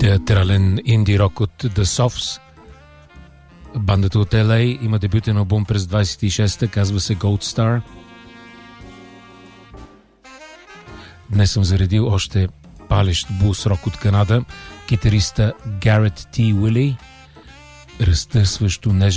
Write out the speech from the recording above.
театрален инди рок от The Softs. Бандата от LA има дебютен албум през 26-та, казва се Gold Star. Днес съм заредил още палещ блус рок от Канада. Китариста Гарет Т. Уили, разтърсващо нежен